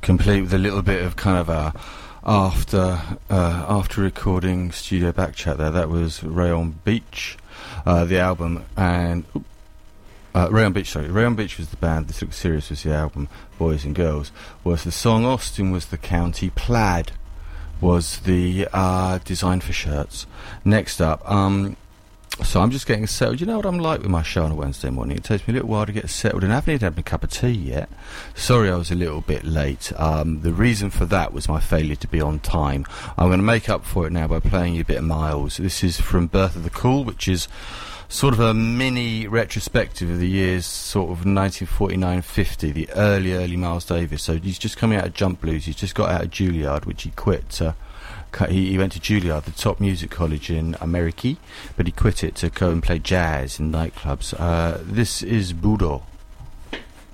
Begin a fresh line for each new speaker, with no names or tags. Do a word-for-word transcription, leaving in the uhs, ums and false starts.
complete with a little bit of kind of a after uh, after recording studio back chat there. That was Rayon Beach, uh, the album, and uh, Rayon Beach, sorry, Rayon Beach was the band, This Looks Serious was the album, Boys and Girls was the song, Austin was the county, Plaid was the uh, design for shirts. Next up, um, so I'm just getting settled. You know what I'm like with my show on a Wednesday morning? It takes me a little while to get settled, and I haven't even had a cup of tea yet. Sorry I was a little bit late. Um, the reason for that was my failure to be on time. I'm going to make up for it now by playing you a bit of Miles. This is from Birth of the Cool, which is sort of a mini retrospective of the years sort of nineteen forty-nine fifty, the early, early Miles Davis. So he's just coming out of Jump Blues. He's just got out of Juilliard, which he quit to... He, he went to Juilliard, the top music college in America, but he quit it to go and play jazz in nightclubs. Uh, this is Budo.